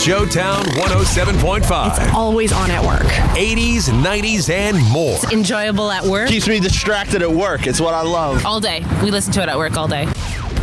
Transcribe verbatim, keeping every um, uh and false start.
Showtown one oh seven point five. It's always on at work. eighties, nineties, and more. It's enjoyable at work. Keeps me distracted at work. It's what I love. All day. We listen to it at work all day.